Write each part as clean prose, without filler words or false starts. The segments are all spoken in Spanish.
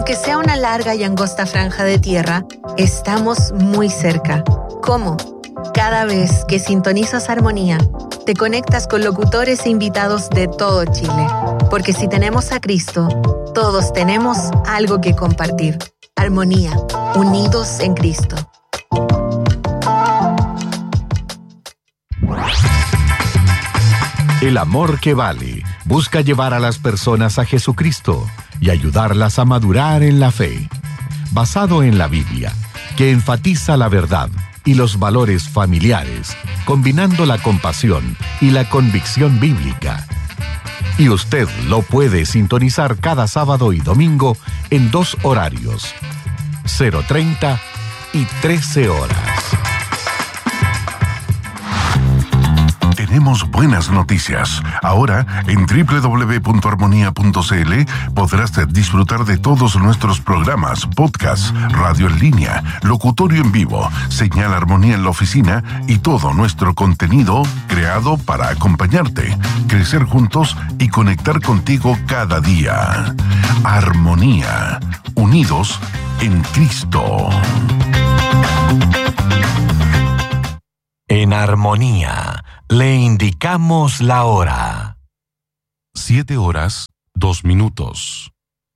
Aunque sea una larga y angosta franja de tierra, estamos muy cerca. ¿Cómo? Cada vez que sintonizas Armonía, te conectas con locutores e invitados de todo Chile. Porque si tenemos a Cristo, todos tenemos algo que compartir. Armonía, unidos en Cristo. El amor que vale busca llevar a las personas a Jesucristo y ayudarlas a madurar en la fe. Basado en la Biblia, que enfatiza la verdad y los valores familiares, combinando la compasión y la convicción bíblica. Y usted lo puede sintonizar cada sábado y domingo en 2 horarios, 0:30 y 13 horas. Tenemos buenas noticias. Ahora, en www.armonia.cl podrás disfrutar de todos nuestros programas, podcasts, radio en línea, locutorio en vivo, señal Armonía en la oficina y todo nuestro contenido creado para acompañarte, crecer juntos y conectar contigo cada día. Armonía, unidos en Cristo. En Armonía, le indicamos la hora. 7:02.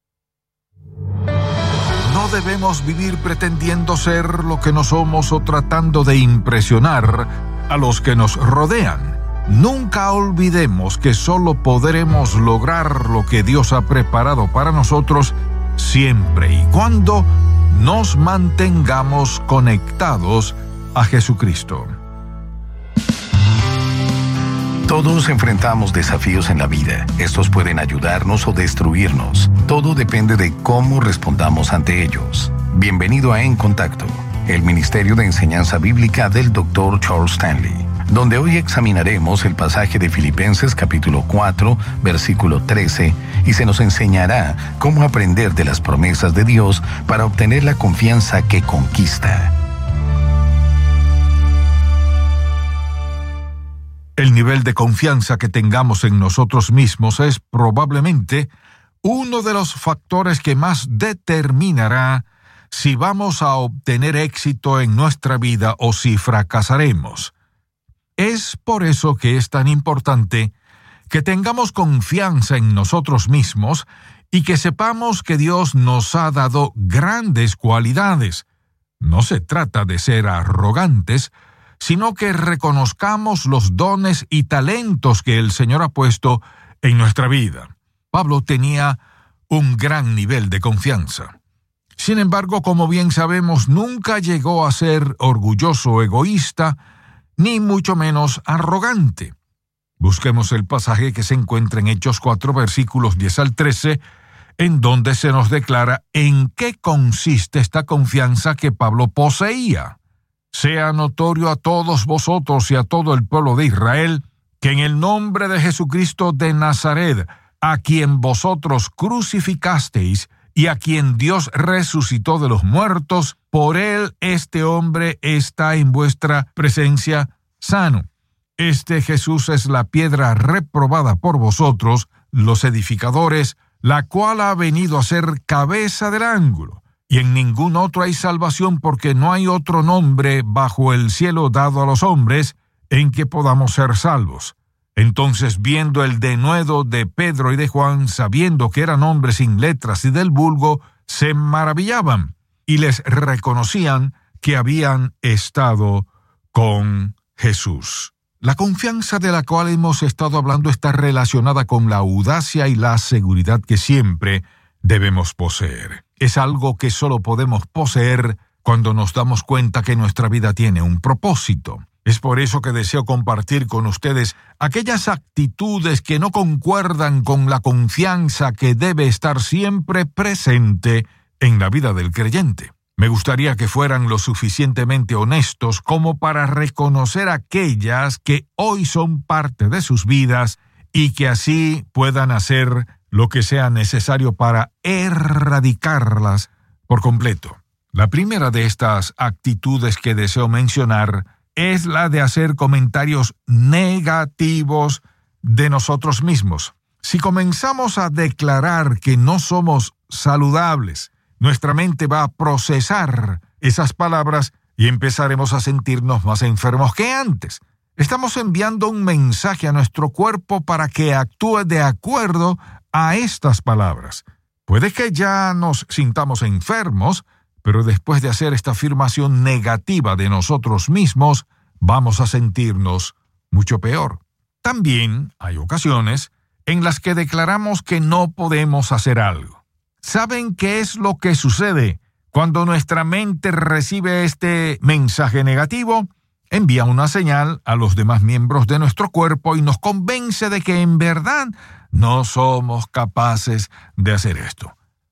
No debemos vivir pretendiendo ser lo que no somos o tratando de impresionar a los que nos rodean. Nunca olvidemos que solo podremos lograr lo que Dios ha preparado para nosotros siempre y cuando nos mantengamos conectados a Jesucristo. Todos enfrentamos desafíos en la vida. Estos pueden ayudarnos o destruirnos. Todo depende de cómo respondamos ante ellos. Bienvenido a En Contacto, el Ministerio de Enseñanza Bíblica del Dr. Charles Stanley, donde hoy examinaremos el pasaje de Filipenses capítulo 4, versículo 13, y se nos enseñará cómo aprender de las promesas de Dios para obtener la confianza que conquista. El nivel de confianza que tengamos en nosotros mismos es probablemente uno de los factores que más determinará si vamos a obtener éxito en nuestra vida o si fracasaremos. Es por eso que es tan importante que tengamos confianza en nosotros mismos y que sepamos que Dios nos ha dado grandes cualidades. No se trata de ser arrogantes, sino que reconozcamos los dones y talentos que el Señor ha puesto en nuestra vida. Pablo tenía un gran nivel de confianza. Sin embargo, como bien sabemos, nunca llegó a ser orgulloso o egoísta, ni mucho menos arrogante. Busquemos el pasaje que se encuentra en Hechos 4, versículos 10 al 13, en donde se nos declara en qué consiste esta confianza que Pablo poseía. Sea notorio a todos vosotros y a todo el pueblo de Israel que en el nombre de Jesucristo de Nazaret, a quien vosotros crucificasteis y a quien Dios resucitó de los muertos, por él este hombre está en vuestra presencia sano. Este Jesús es la piedra reprobada por vosotros, los edificadores, la cual ha venido a ser cabeza del ángulo. Y en ningún otro hay salvación, porque no hay otro nombre bajo el cielo dado a los hombres en que podamos ser salvos. Entonces, viendo el denuedo de Pedro y de Juan, sabiendo que eran hombres sin letras y del vulgo, se maravillaban y les reconocían que habían estado con Jesús. La confianza de la cual hemos estado hablando está relacionada con la audacia y la seguridad que siempre debemos poseer. Es algo que solo podemos poseer cuando nos damos cuenta que nuestra vida tiene un propósito. Es por eso que deseo compartir con ustedes aquellas actitudes que no concuerdan con la confianza que debe estar siempre presente en la vida del creyente. Me gustaría que fueran lo suficientemente honestos como para reconocer aquellas que hoy son parte de sus vidas y que así puedan hacer lo que sea necesario para erradicarlas por completo. La primera de estas actitudes que deseo mencionar es la de hacer comentarios negativos de nosotros mismos. Si comenzamos a declarar que no somos saludables, nuestra mente va a procesar esas palabras y empezaremos a sentirnos más enfermos que antes. Estamos enviando un mensaje a nuestro cuerpo para que actúe de acuerdo a estas palabras. Puede que ya nos sintamos enfermos, pero después de hacer esta afirmación negativa de nosotros mismos, vamos a sentirnos mucho peor. También hay ocasiones en las que declaramos que no podemos hacer algo. ¿Saben qué es lo que sucede cuando nuestra mente recibe este mensaje negativo? Envía una señal a los demás miembros de nuestro cuerpo y nos convence de que en verdad no somos capaces de hacer esto.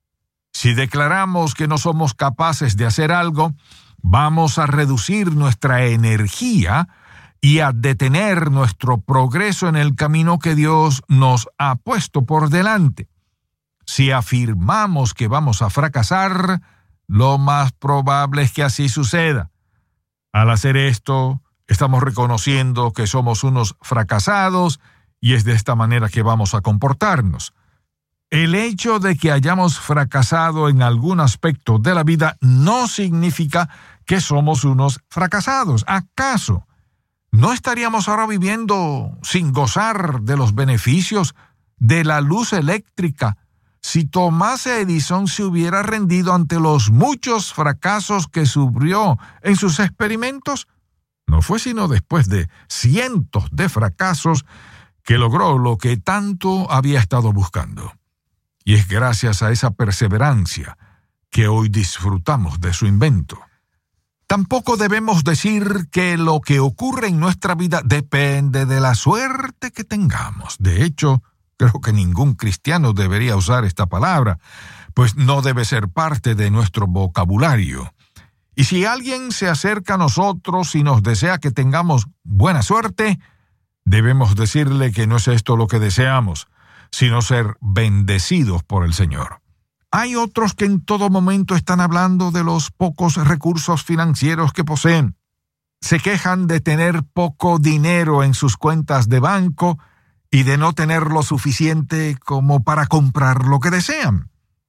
Si declaramos que no somos capaces de hacer algo, vamos a reducir nuestra energía y a detener nuestro progreso en el camino que Dios nos ha puesto por delante. Si afirmamos que vamos a fracasar, lo más probable es que así suceda. Al hacer esto, estamos reconociendo que somos unos fracasados y es de esta manera que vamos a comportarnos. El hecho de que hayamos fracasado en algún aspecto de la vida no significa que somos unos fracasados. ¿Acaso no estaríamos ahora viviendo sin gozar de los beneficios de la luz eléctrica si Thomas Edison se hubiera rendido ante los muchos fracasos que sufrió en sus experimentos? No fue sino después de cientos de fracasos que logró lo que tanto había estado buscando. Y es gracias a esa perseverancia que hoy disfrutamos de su invento. Tampoco debemos decir que lo que ocurre en nuestra vida depende de la suerte que tengamos. De hecho, creo que ningún cristiano debería usar esta palabra, pues no debe ser parte de nuestro vocabulario. Y si alguien se acerca a nosotros y nos desea que tengamos buena suerte, debemos decirle que no es esto lo que deseamos, sino ser bendecidos por el Señor. Hay otros que en todo momento están hablando de los pocos recursos financieros que poseen. Se quejan de tener poco dinero en sus cuentas de banco y de no tener lo suficiente como para comprar lo que desean.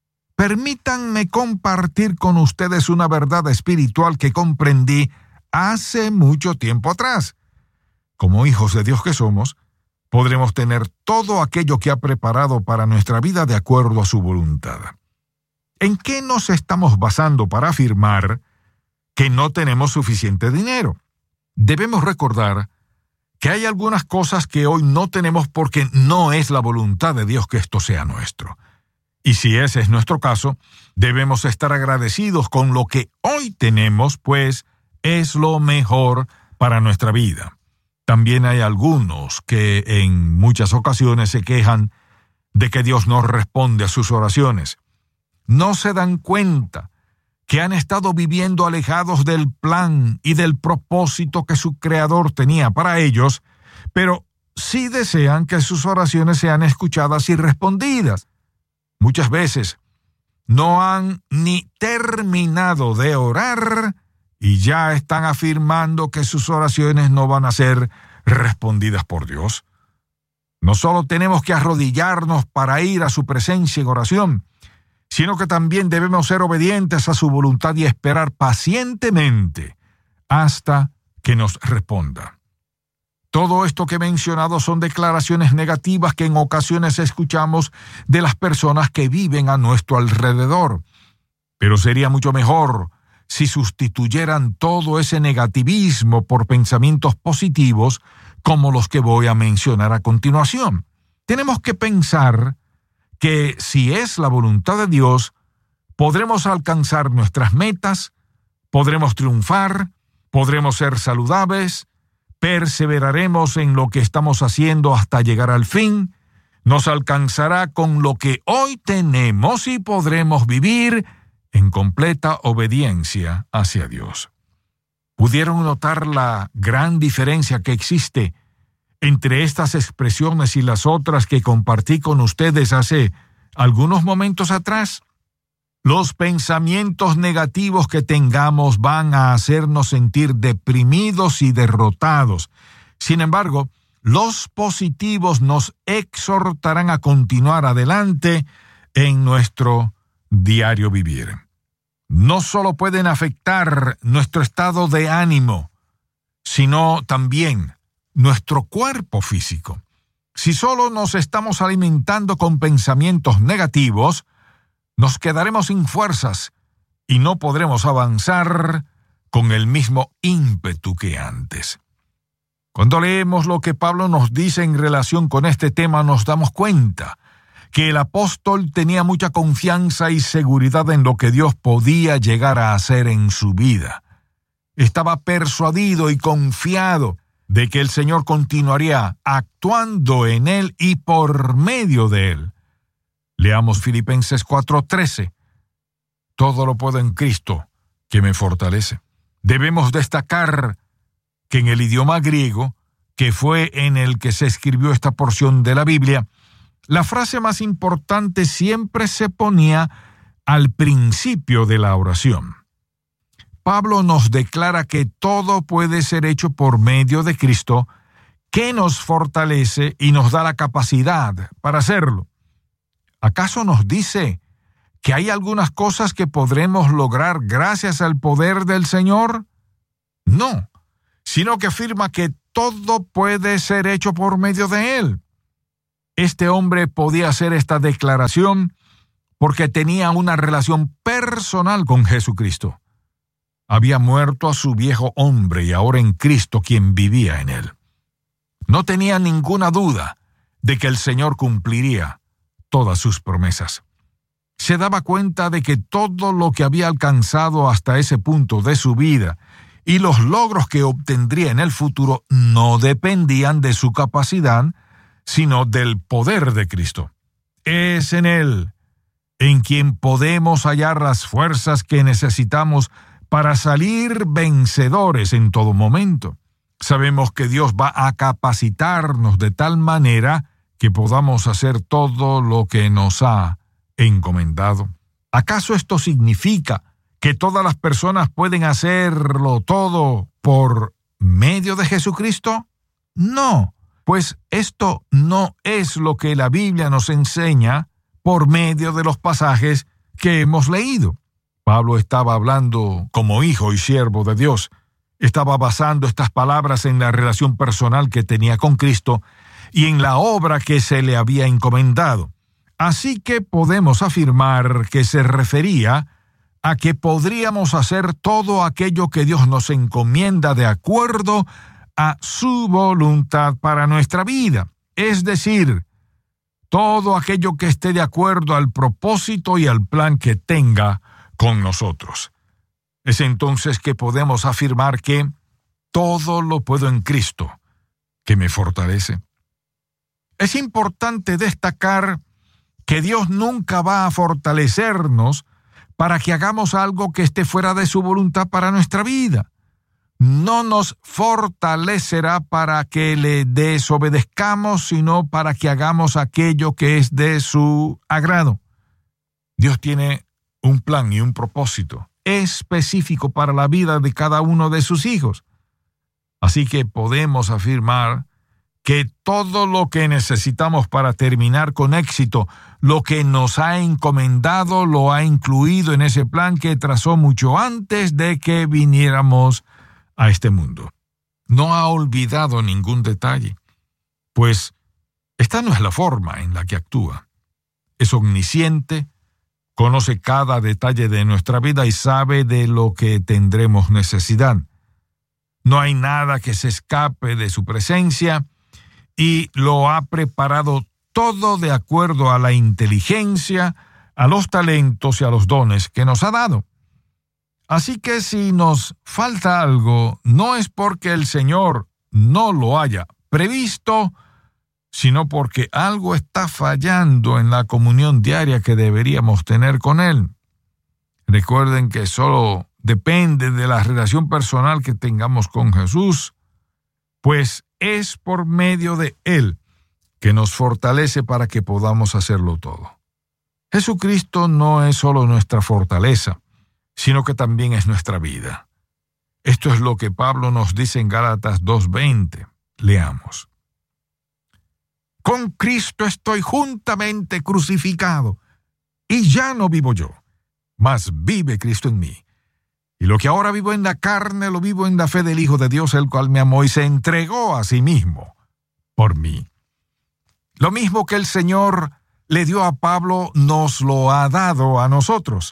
Permítanme compartir con ustedes una verdad espiritual que comprendí hace mucho tiempo atrás. Como hijos de Dios que somos, podremos tener todo aquello que ha preparado para nuestra vida de acuerdo a su voluntad. ¿En qué nos estamos basando para afirmar que no tenemos suficiente dinero? Debemos recordar que hay algunas cosas que hoy no tenemos porque no es la voluntad de Dios que esto sea nuestro. Y si ese es nuestro caso, debemos estar agradecidos con lo que hoy tenemos, pues es lo mejor para nuestra vida. También hay algunos que en muchas ocasiones se quejan de que Dios no responde a sus oraciones. No se dan cuenta que han estado viviendo alejados del plan y del propósito que su Creador tenía para ellos, pero sí desean que sus oraciones sean escuchadas y respondidas. Muchas veces no han ni terminado de orar y ya están afirmando que sus oraciones no van a ser respondidas por Dios. No solo tenemos que arrodillarnos para ir a su presencia en oración, sino que también debemos ser obedientes a su voluntad y esperar pacientemente hasta que nos responda. Todo esto que he mencionado son declaraciones negativas que en ocasiones escuchamos de las personas que viven a nuestro alrededor. Pero sería mucho mejor si sustituyeran todo ese negativismo por pensamientos positivos como los que voy a mencionar a continuación. Tenemos que pensar que si es la voluntad de Dios, podremos alcanzar nuestras metas, podremos triunfar, podremos ser saludables, perseveraremos en lo que estamos haciendo hasta llegar al fin, nos alcanzará con lo que hoy tenemos y podremos vivir en completa obediencia hacia Dios. ¿Pudieron notar la gran diferencia que existe entre estas expresiones y las otras que compartí con ustedes hace algunos momentos atrás? Los pensamientos negativos que tengamos van a hacernos sentir deprimidos y derrotados. Sin embargo, los positivos nos exhortarán a continuar adelante en nuestro diario vivir. no solo pueden afectar nuestro estado de ánimo, sino también nuestro cuerpo físico. Si solo nos estamos alimentando con pensamientos negativos, nos quedaremos sin fuerzas y no podremos avanzar con el mismo ímpetu que antes. Cuando leemos lo que Pablo nos dice en relación con este tema, nos damos cuenta que el apóstol tenía mucha confianza y seguridad en lo que Dios podía llegar a hacer en su vida. Estaba persuadido y confiado de que el Señor continuaría actuando en él y por medio de él. Leamos Filipenses 4:13. Todo lo puedo en Cristo, que me fortalece. Debemos destacar que en el idioma griego, que fue en el que se escribió esta porción de la Biblia, la frase más importante siempre se ponía al principio de la oración. Pablo nos declara que todo puede ser hecho por medio de Cristo, que nos fortalece y nos da la capacidad para hacerlo. ¿Acaso nos dice que hay algunas cosas que podremos lograr gracias al poder del Señor? No, sino que afirma que todo puede ser hecho por medio de Él. Este hombre podía hacer esta declaración porque tenía una relación personal con Jesucristo. Había muerto a su viejo hombre y ahora en Cristo quien vivía en él. No tenía ninguna duda de que el Señor cumpliría todas sus promesas. Se daba cuenta de que todo lo que había alcanzado hasta ese punto de su vida y los logros que obtendría en el futuro no dependían de su capacidad, sino del poder de Cristo. Es en Él en quien podemos hallar las fuerzas que necesitamos para salir vencedores en todo momento. Sabemos que Dios va a capacitarnos de tal manera que podamos hacer todo lo que nos ha encomendado. ¿Acaso esto significa que todas las personas pueden hacerlo todo por medio de Jesucristo? No, pues esto no es lo que la Biblia nos enseña por medio de los pasajes que hemos leído. Pablo estaba hablando como hijo y siervo de Dios. Estaba basando estas palabras en la relación personal que tenía con Cristo y en la obra que se le había encomendado. Así que podemos afirmar que se refería a que podríamos hacer todo aquello que Dios nos encomienda de acuerdo a su voluntad para nuestra vida. Es decir, todo aquello que esté de acuerdo al propósito y al plan que tenga con nosotros. Es entonces que podemos afirmar que todo lo puedo en Cristo, que me fortalece. Es importante destacar que Dios nunca va a fortalecernos para que hagamos algo que esté fuera de su voluntad para nuestra vida. No nos fortalecerá para que le desobedezcamos, sino para que hagamos aquello que es de su agrado. Dios tiene un plan y un propósito específico para la vida de cada uno de sus hijos. Así que podemos afirmar que todo lo que necesitamos para terminar con éxito, lo que nos ha encomendado, lo ha incluido en ese plan que trazó mucho antes de que viniéramos a este mundo. No ha olvidado ningún detalle, pues esta no es la forma en la que actúa. Es omnisciente, conoce cada detalle de nuestra vida y sabe de lo que tendremos necesidad. No hay nada que se escape de su presencia y lo ha preparado todo de acuerdo a la inteligencia, a los talentos y a los dones que nos ha dado. Así que si nos falta algo, no es porque el Señor no lo haya previsto, sino porque algo está fallando en la comunión diaria que deberíamos tener con Él. Recuerden que solo depende de la relación personal que tengamos con Jesús, pues es por medio de Él que nos fortalece para que podamos hacerlo todo. Jesucristo no es solo nuestra fortaleza, sino que también es nuestra vida. Esto es lo que Pablo nos dice en Gálatas 2:20. Leamos. Con Cristo estoy juntamente crucificado, y ya no vivo yo, mas vive Cristo en mí. Y lo que ahora vivo en la carne, lo vivo en la fe del Hijo de Dios, el cual me amó y se entregó a sí mismo por mí. Lo mismo que el Señor le dio a Pablo, nos lo ha dado a nosotros.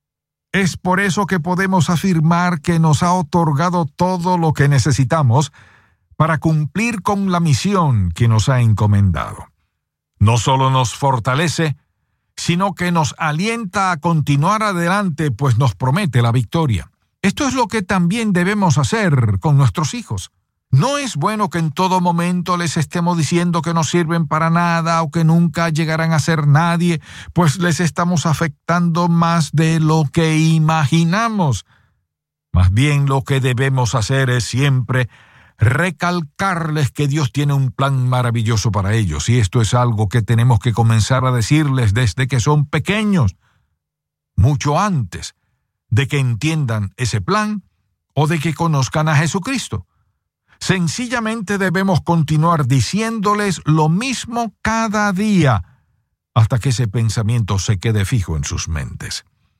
Es por eso que podemos afirmar que nos ha otorgado todo lo que necesitamos para cumplir con la misión que nos ha encomendado. No solo nos fortalece, sino que nos alienta a continuar adelante, pues nos promete la victoria. Esto es lo que también debemos hacer con nuestros hijos. No es bueno que en todo momento les estemos diciendo que no sirven para nada o que nunca llegarán a ser nadie, pues les estamos afectando más de lo que imaginamos. Más bien lo que debemos hacer es siempre recalcarles que Dios tiene un plan maravilloso para ellos, y esto es algo que tenemos que comenzar a decirles desde que son pequeños, mucho antes de que entiendan ese plan o de que conozcan a Jesucristo. Sencillamente debemos continuar diciéndoles lo mismo cada día hasta que ese pensamiento se quede fijo en sus mentes.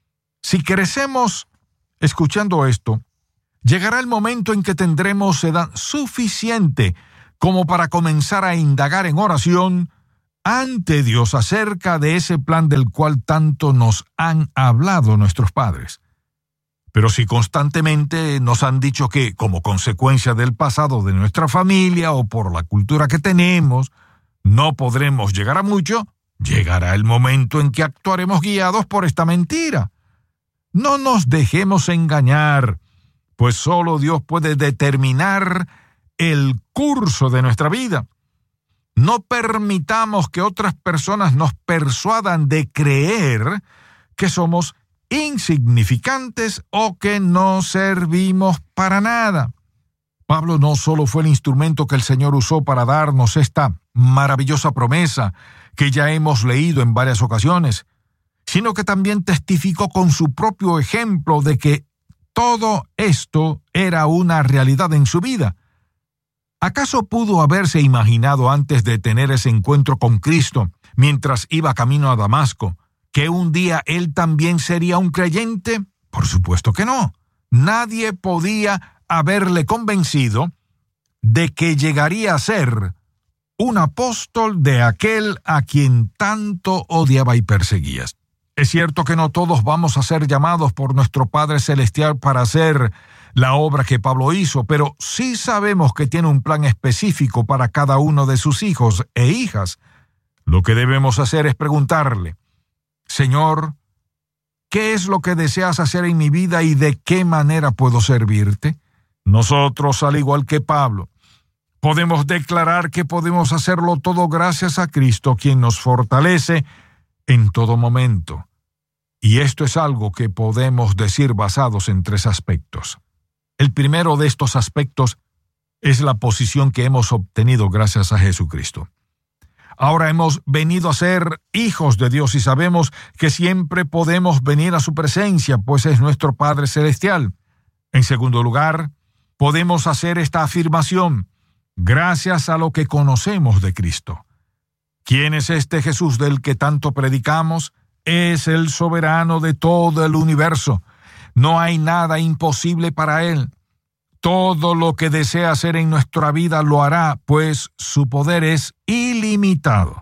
Si crecemos escuchando esto, llegará el momento en que tendremos edad suficiente como para comenzar a indagar en oración ante Dios acerca de ese plan del cual tanto nos han hablado nuestros padres. Pero si constantemente nos han dicho que, como consecuencia del pasado de nuestra familia o por la cultura que tenemos, no podremos llegar a mucho, llegará el momento en que actuaremos guiados por esta mentira. No nos dejemos engañar, pues solo Dios puede determinar el curso de nuestra vida. No permitamos que otras personas nos persuadan de creer que somos insignificantes o que no servimos para nada. Pablo no solo fue el instrumento que el Señor usó para darnos esta maravillosa promesa que ya hemos leído en varias ocasiones, sino que también testificó con su propio ejemplo de que todo esto era una realidad en su vida. ¿Acaso pudo haberse imaginado antes de tener ese encuentro con Cristo, mientras iba camino a Damasco, que un día él también sería un creyente? Por supuesto que no. Nadie podía haberle convencido de que llegaría a ser un apóstol de aquel a quien tanto odiaba y perseguía. Es cierto que no todos vamos a ser llamados por nuestro Padre Celestial para hacer la obra que Pablo hizo, pero sí sabemos que tiene un plan específico para cada uno de sus hijos e hijas. Lo que debemos hacer es preguntarle: Señor, ¿qué es lo que deseas hacer en mi vida y de qué manera puedo servirte? Nosotros, al igual que Pablo, podemos declarar que podemos hacerlo todo gracias a Cristo, quien nos fortalece en todo momento. Y esto es algo que podemos decir basados en 3 aspectos. El primero de estos aspectos es la posición que hemos obtenido gracias a Jesucristo. Ahora hemos venido a ser hijos de Dios y sabemos que siempre podemos venir a su presencia, pues es nuestro Padre Celestial. En segundo lugar, podemos hacer esta afirmación gracias a lo que conocemos de Cristo. ¿Quién es este Jesús del que tanto predicamos? Es el soberano de todo el universo. No hay nada imposible para Él. Todo lo que desea hacer en nuestra vida lo hará, pues su poder es ilimitado.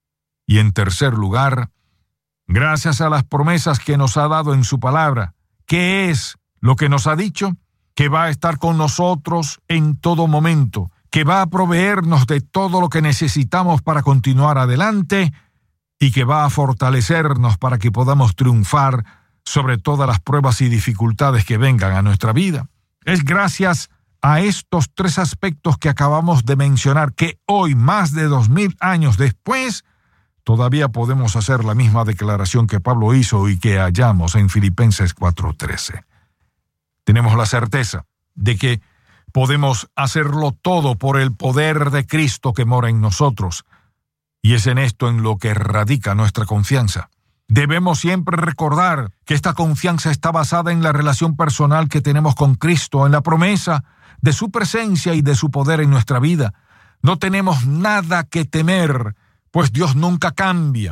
Y en tercer lugar, gracias a las promesas que nos ha dado en su palabra, ¿qué es lo que nos ha dicho? Que va a estar con nosotros en todo momento, que va a proveernos de todo lo que necesitamos para continuar adelante y que va a fortalecernos para que podamos triunfar sobre todas las pruebas y dificultades que vengan a nuestra vida. Es gracias a estos 3 aspectos que acabamos de mencionar que hoy, más de 2000 años después, todavía podemos hacer la misma declaración que Pablo hizo y que hallamos en Filipenses 4:13. Tenemos la certeza de que podemos hacerlo todo por el poder de Cristo que mora en nosotros, y es en esto en lo que radica nuestra confianza. Debemos siempre recordar que esta confianza está basada en la relación personal que tenemos con Cristo, en la promesa de su presencia y de su poder en nuestra vida. No tenemos nada que temer, pues Dios nunca cambia.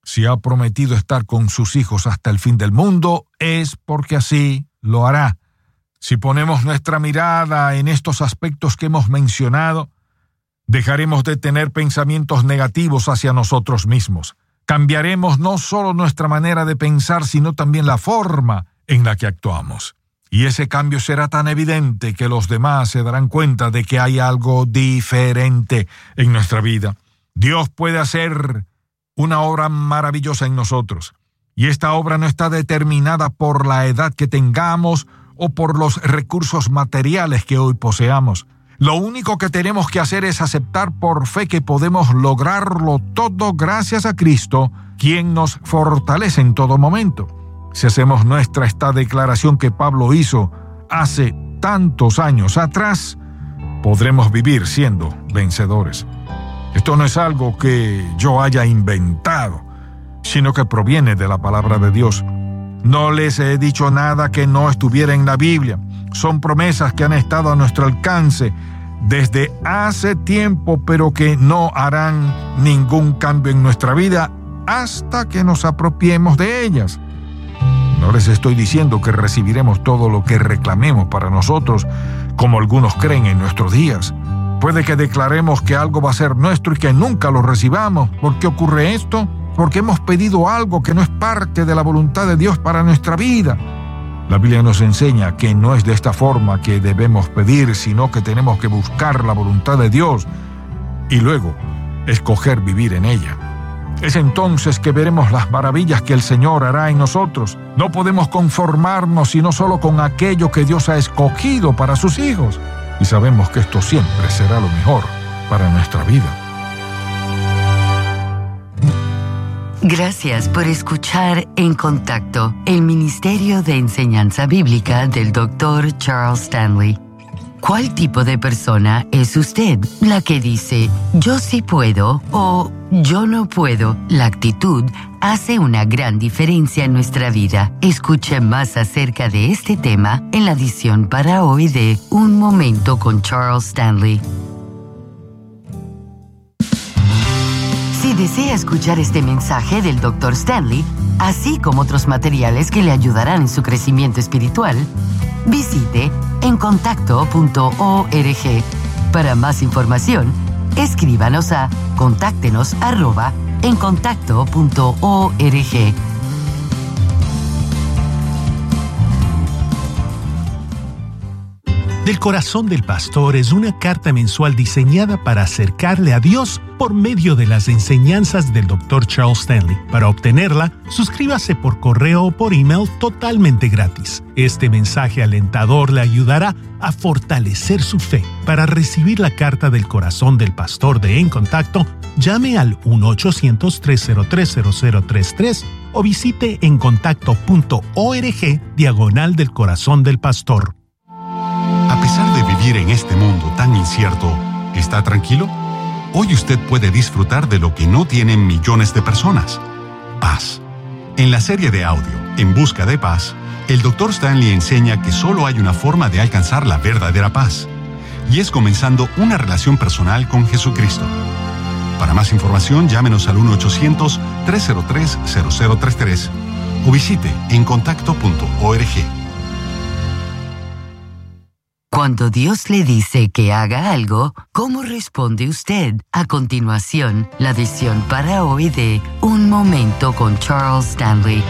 Si ha prometido estar con sus hijos hasta el fin del mundo, es porque así lo hará. Si ponemos nuestra mirada en estos aspectos que hemos mencionado, dejaremos de tener pensamientos negativos hacia nosotros mismos. Cambiaremos no solo nuestra manera de pensar, sino también la forma en la que actuamos. Y ese cambio será tan evidente que los demás se darán cuenta de que hay algo diferente en nuestra vida. Dios puede hacer una obra maravillosa en nosotros. Y esta obra no está determinada por la edad que tengamos o por los recursos materiales que hoy poseamos. Lo único que tenemos que hacer es aceptar por fe que podemos lograrlo todo gracias a Cristo, quien nos fortalece en todo momento. Si hacemos nuestra esta declaración que Pablo hizo hace tantos años atrás, podremos vivir siendo vencedores. Esto no es algo que yo haya inventado, sino que proviene de la palabra de Dios. No les he dicho nada que no estuviera en la Biblia. Son promesas que han estado a nuestro alcance desde hace tiempo, pero que no harán ningún cambio en nuestra vida hasta que nos apropiemos de ellas. No les estoy diciendo que recibiremos todo lo que reclamemos para nosotros, como algunos creen en nuestros días. Puede que declaremos que algo va a ser nuestro y que nunca lo recibamos. ¿Por qué ocurre esto? Porque hemos pedido algo que no es parte de la voluntad de Dios para nuestra vida. La Biblia nos enseña que no es de esta forma que debemos pedir, sino que tenemos que buscar la voluntad de Dios y luego escoger vivir en ella. Es entonces que veremos las maravillas que el Señor hará en nosotros. No podemos conformarnos sino solo con aquello que Dios ha escogido para sus hijos. Y sabemos que esto siempre será lo mejor para nuestra vida. Gracias por escuchar En Contacto, el Ministerio de Enseñanza Bíblica del Dr. Charles Stanley. ¿Cuál tipo de persona es usted? ¿La que dice, yo sí puedo o yo no puedo? La actitud hace una gran diferencia en nuestra vida. Escuche más acerca de este tema en la edición para hoy de Un Momento con Charles Stanley. Si desea escuchar este mensaje del Dr. Stanley, así como otros materiales que le ayudarán en su crecimiento espiritual, visite encontacto.org. Para más información, escríbanos a contáctenos@encontacto.org. Del Corazón del Pastor es una carta mensual diseñada para acercarle a Dios por medio de las enseñanzas del Dr. Charles Stanley. Para obtenerla, suscríbase por correo o por email totalmente gratis. Este mensaje alentador le ayudará a fortalecer su fe. Para recibir la carta del Corazón del Pastor de En Contacto, llame al 1-800-303-0033 o visite encontacto.org/del Corazón del Pastor. A pesar de vivir en este mundo tan incierto, ¿está tranquilo? Hoy usted puede disfrutar de lo que no tienen millones de personas: paz. En la serie de audio, En Busca de Paz, el Dr. Stanley enseña que solo hay una forma de alcanzar la verdadera paz, y es comenzando una relación personal con Jesucristo. Para más información, llámenos al 1-800-303-0033 o visite encontacto.org. Cuando Dios le dice que haga algo, ¿cómo responde usted? A continuación, la edición para hoy de Un Momento con Charles Stanley.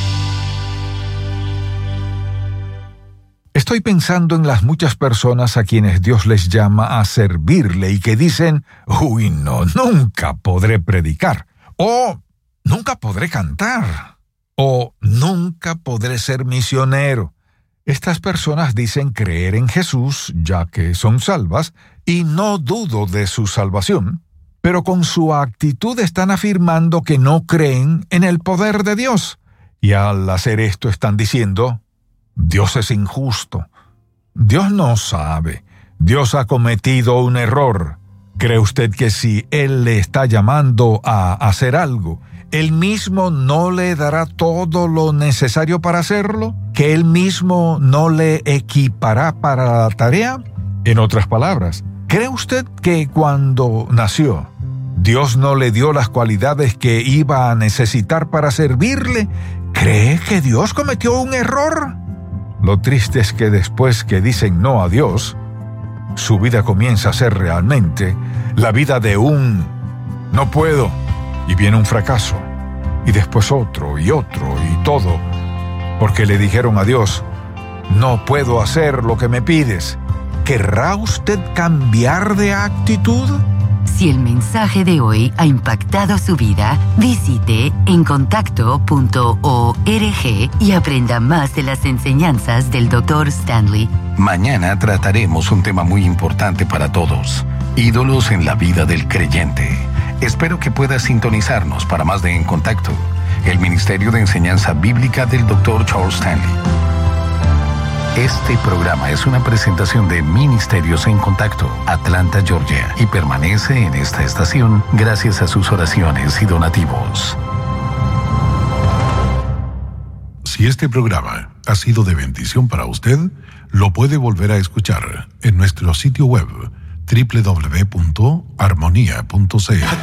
Estoy pensando en las muchas personas a quienes Dios les llama a servirle y que dicen, uy, no, nunca podré predicar, o nunca podré cantar, o nunca podré ser misionero. Estas personas dicen creer en Jesús, ya que son salvas, y no dudo de su salvación, pero con su actitud están afirmando que no creen en el poder de Dios. Y al hacer esto están diciendo, Dios es injusto. Dios no sabe. Dios ha cometido un error. ¿Cree usted que si Él le está llamando a hacer algo, Él mismo no le dará todo lo necesario para hacerlo? ¿Que Él mismo no le equipará para la tarea? En otras palabras, ¿cree usted que cuando nació, ¿Dios no le dio las cualidades que iba a necesitar para servirle? ¿Cree que Dios cometió un error? Lo triste es que después que dicen no a Dios, su vida comienza a ser realmente la vida de un no puedo, y viene un fracaso, y después otro, y todo, porque le dijeron a Dios, no puedo hacer lo que me pides. ¿Querrá usted cambiar de actitud? Si el mensaje de hoy ha impactado su vida, visite encontacto.org y aprenda más de las enseñanzas del Dr. Stanley. Mañana trataremos un tema muy importante para todos: ídolos en la vida del creyente. Espero que pueda sintonizarnos para más de En Contacto, el Ministerio de Enseñanza Bíblica del Dr. Charles Stanley. Este programa es una presentación de Ministerios en Contacto, Atlanta, Georgia, y permanece en esta estación gracias a sus oraciones y donativos. Si este programa ha sido de bendición para usted, lo puede volver a escuchar en nuestro sitio web www.armonia.ca.